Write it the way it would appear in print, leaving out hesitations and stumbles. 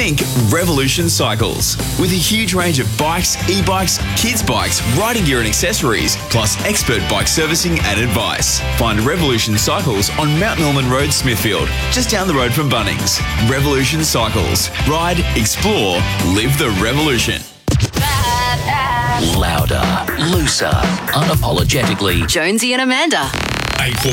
Think Revolution Cycles. With a huge range of bikes, e-bikes, kids' bikes, riding gear and accessories, plus expert bike servicing and advice. Find Revolution Cycles on Mount Norman Road, Smithfield, just down the road from Bunnings. Revolution Cycles. Ride, explore, live the revolution. Louder, looser, unapologetically. Jonesy and Amanda.